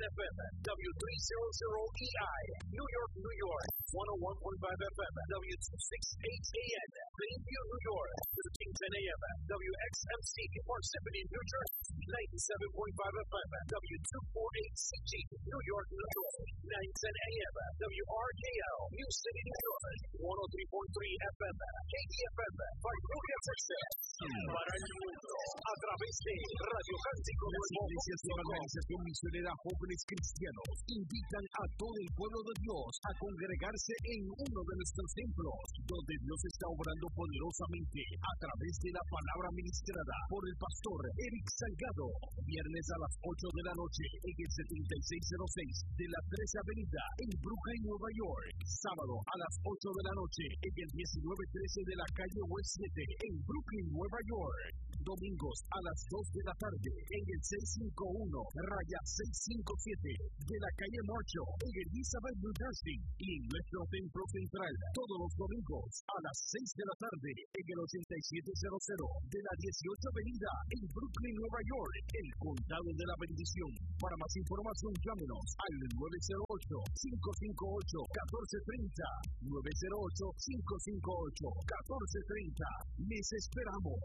FM, W300EI, New York, New York, 101.5 FM, W268 AM, Plainview, New York, 1310 AM, WXMC, Parsippany, New Jersey, 97.5 FM, W248CG, New York, New York, 910 AM, WRKL, New City, New York, 103.3 FM, KDFM, Vancouver, Texas, para el mundo, a través de Radio Cántico Las iglesias de la Organización Misionera Jóvenes Cristianos invitan a todo el pueblo de Dios a congregarse en uno de nuestros templos, donde Dios está obrando poderosamente a través de la palabra ministrada por el pastor Eric Salgado. Viernes a las 8 de la noche en el 7606 de la 13 Avenida en Brooklyn, Nueva York. Sábado a las 8 de la noche en el 1913 de la calle West 7 en Brooklyn, Nueva York. Domingos a las 2 de la tarde en el 651-657 de la calle Marcho en Elizabeth, New Jersey, y en nuestro templo central todos los domingos a las 6 de la tarde en el 8700 de la 18 Avenida en Brooklyn, Nueva York, el Condado de la Bendición. Para más información llámenos al 908-558-1430, 908-558-1430. Les esperamos.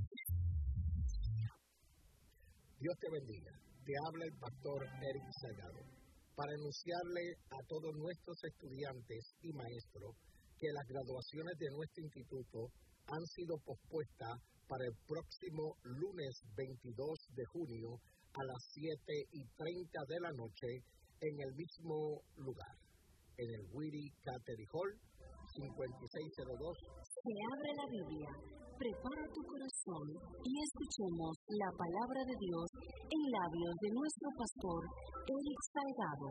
Dios te bendiga. Te habla el pastor Eric Salgado para anunciarle a todos nuestros estudiantes y maestros que las graduaciones de nuestro instituto han sido pospuestas para el próximo lunes 22 de junio a las 7:30 de la noche en el mismo lugar, en el Whitty Cattery Hall, 5602. Se abre la Biblia. Prepara tu corazón y escuchemos la palabra de Dios en labios de nuestro pastor Eric Salgado.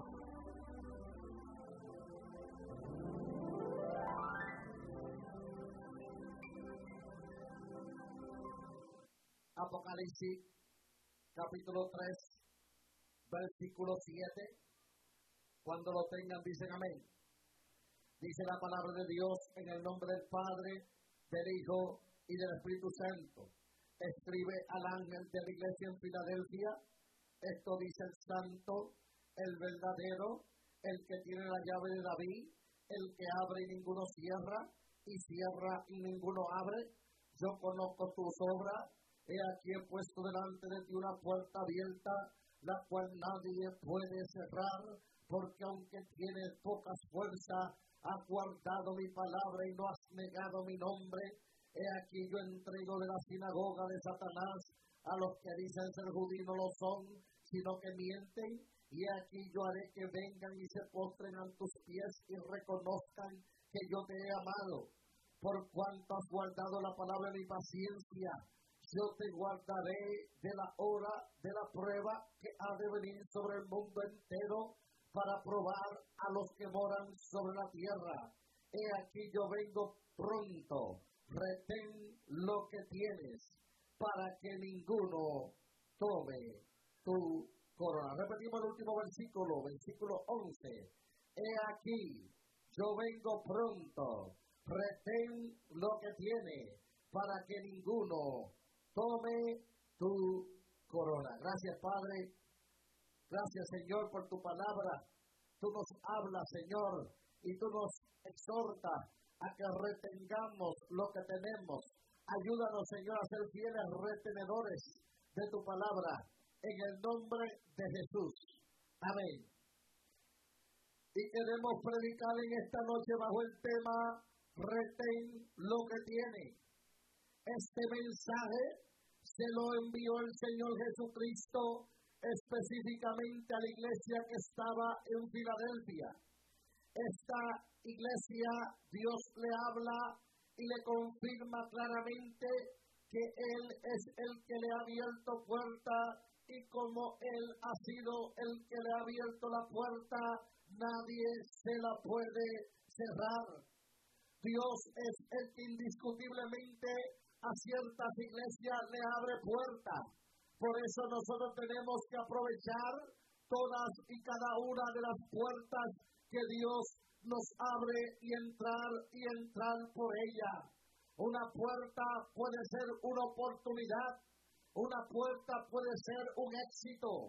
Apocalipsis, capítulo 3, versículo 7. Cuando lo tengan, dicen amén. Dice la palabra de Dios en el nombre del Padre, del Hijo y del Espíritu Santo. Escribe al ángel de la iglesia en Filadelfia: esto dice el santo, el verdadero, el que tiene la llave de David, el que abre y ninguno cierra, y cierra y ninguno abre. Yo conozco tus obras, he aquí he puesto delante de ti una puerta abierta, la cual nadie puede cerrar, porque aunque tienes pocas fuerzas, has guardado mi palabra y no has negado mi nombre. He aquí yo entrego de la sinagoga de Satanás a los que dicen ser judíos no lo son, sino que mienten. Y aquí yo haré que vengan y se postren a tus pies y reconozcan que yo te he amado. Por cuanto has guardado la palabra de mi paciencia, yo te guardaré de la hora de la prueba que ha de venir sobre el mundo entero para probar a los que moran sobre la tierra. He aquí yo vengo pronto. Retén lo que tienes para que ninguno tome tu corona. Repetimos el último versículo, versículo 11. He aquí, yo vengo pronto. Retén lo que tienes para que ninguno tome tu corona. Gracias, Padre. Gracias, Señor, por tu palabra. Tú nos hablas, Señor, y tú nos exhortas a que retengamos lo que tenemos. Ayúdanos, Señor, a ser fieles retenedores de tu palabra, en el nombre de Jesús. Amén. Y queremos predicar en esta noche bajo el tema retén lo que tiene. Este mensaje se lo envió el Señor Jesucristo específicamente a la iglesia que estaba en Filadelfia. Esta iglesia, Dios le habla y le confirma claramente que Él es el que le ha abierto puerta, y como Él ha sido el que le ha abierto la puerta, nadie se la puede cerrar. Dios es el que indiscutiblemente a ciertas iglesias le abre puertas. Por eso nosotros tenemos que aprovechar todas y cada una de las puertas que Dios nos abre y entrar por ella. Una puerta puede ser una oportunidad, una puerta puede ser un éxito,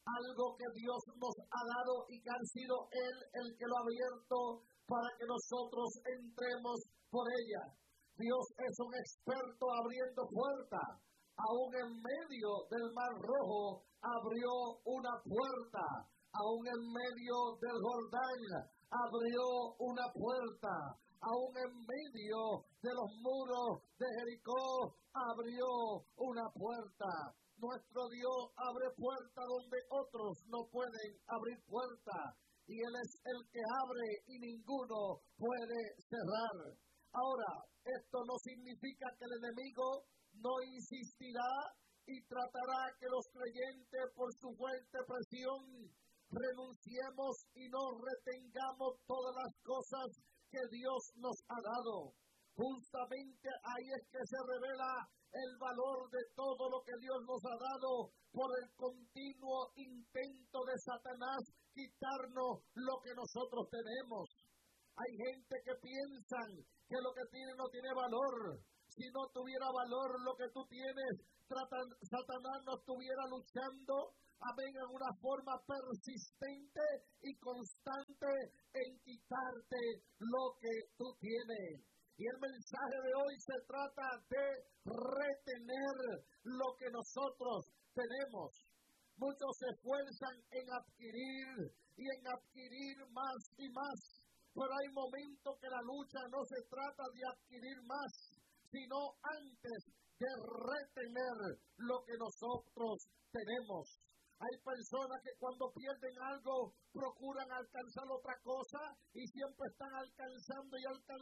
algo que Dios nos ha dado y que ha sido Él el que lo ha abierto para que nosotros entremos por ella. Dios es un experto abriendo puertas. Aún en medio del Mar Rojo abrió una puerta. Aún en medio del Jordán abrió una puerta. Aún en medio de los muros de Jericó abrió una puerta. Nuestro Dios abre puertas donde otros no pueden abrir puertas. Y Él es el que abre y ninguno puede cerrar. Ahora, esto no significa que el enemigo no insistirá y tratará que los creyentes, por su fuerte presión, renunciemos y no retengamos todas las cosas que Dios nos ha dado. Justamente ahí es que se revela el valor de todo lo que Dios nos ha dado por el continuo intento de Satanás quitarnos lo que nosotros tenemos. Hay gente que piensan que lo que tiene no tiene valor. Si no tuviera valor lo que tú tienes, Satanás no estuviera luchando, amén, en una forma persistente y constante en quitarte lo que tú tienes. Y el mensaje de hoy se trata de retener lo que nosotros tenemos. Muchos se esfuerzan en adquirir y en adquirir más y más. Pero hay momentos que la lucha no se trata de adquirir más, sino antes de retener lo que nosotros tenemos. Hay personas que cuando pierden algo procuran alcanzar otra cosa y siempre están alcanzando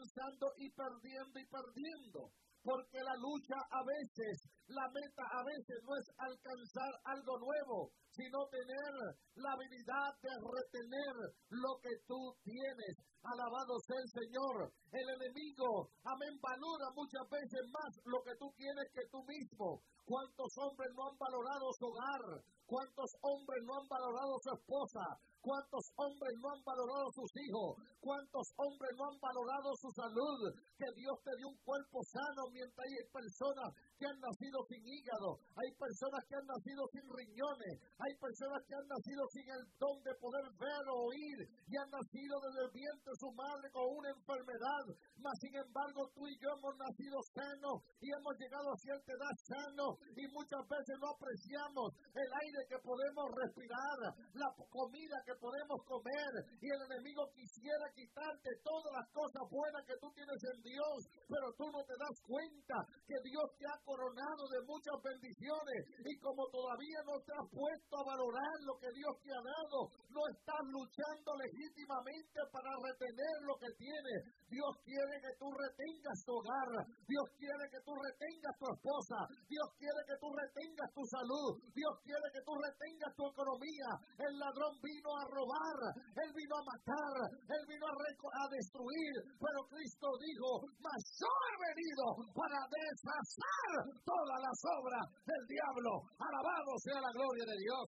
y perdiendo. Porque la lucha a veces, la meta a veces no es alcanzar algo nuevo, sino tener la habilidad de retener lo que tú tienes. Alabado sea el Señor. El enemigo, amén, valora muchas veces más lo que tú tienes que tú mismo. ¿Cuántos hombres no han valorado su hogar? ¿Cuántos hombres no han valorado su esposa? ¿Cuántos hombres no han valorado sus hijos? ¿Cuántos hombres no han valorado su salud? Que Dios te dio un cuerpo sano, mientras hay personas que han nacido sin hígado, hay personas que han nacido sin riñones, hay personas que han nacido sin el don de poder ver o oír y han nacido desde el vientre de su madre con una enfermedad. Mas sin embargo tú y yo hemos nacido sanos y hemos llegado a cierta edad sanos y muchas veces no apreciamos el aire que podemos respirar, la comida que podemos comer, y el enemigo quisiera quitarte todas las cosas buenas que tú tienes en Dios, pero tú no te das cuenta que Dios te ha coronado de muchas bendiciones y como todavía no te has puesto a valorar lo que Dios te ha dado, no estás luchando legítimamente para retener lo que tienes. Dios quiere que tú retengas tu hogar, Dios quiere que tú retengas tu esposa, Dios quiere que tú retengas tu salud, Dios quiere que tú retengas tu economía. El ladrón vino a robar, él vino a matar, él vino a destruir, pero Cristo dijo, mas yo he venido para deshacer todas las obras del diablo. Alabado sea la gloria de Dios.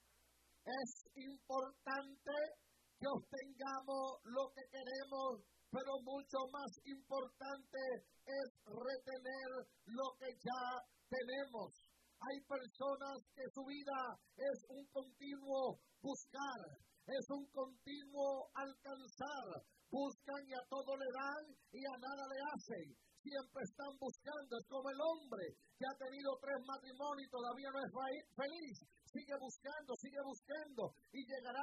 Es importante que obtengamos lo que queremos, pero mucho más importante es retener lo que ya tenemos. Hay personas que su vida es un continuo buscar, es un continuo alcanzar. Buscan y a todo le dan y a nada le hacen. Siempre están buscando. Es como el hombre que ha tenido 3 matrimonios y todavía no es feliz. Sigue buscando y llegará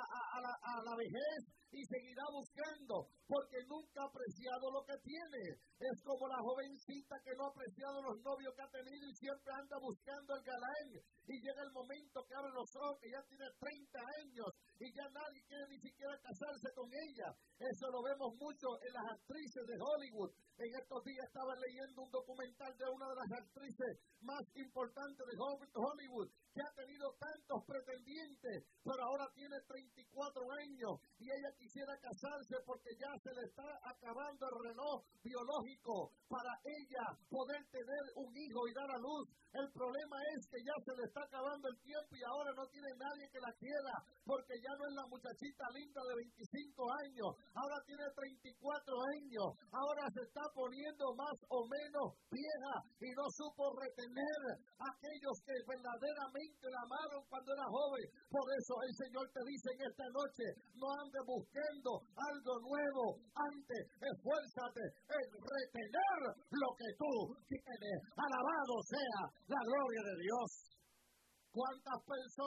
a la vejez y seguirá buscando porque nunca ha apreciado lo que tiene. Es como la jovencita que no ha apreciado los novios que ha tenido y siempre anda buscando el galán y llega el momento que abre los ojos que ya tiene 30 años y ya nadie quiere ni siquiera casarse con ella. Eso lo vemos mucho en las actrices de Hollywood. En estos días estaba leyendo un documental de una de las actrices más importantes de Hollywood que ha tenido tantos pretendientes, pero ahora tiene 34 años y ella quisiera casarse porque ya se le está acabando el reloj biológico para ella poder tener un hijo y dar a luz. El problema es que ya se le está acabando el tiempo y ahora no tiene nadie que la quiera porque ya no es la muchachita linda de 35 años, ahora tiene 34 años, ahora se está poniendo más o menos vieja y no supo retener a aquellos que verdaderamente la amaron cuando era joven. Por eso el Señor te dice en esta noche, no andes buscando algo nuevo, antes esfuérzate en retener lo que tú tienes. Alabado sea la gloria de Dios. ¿Cuántas personas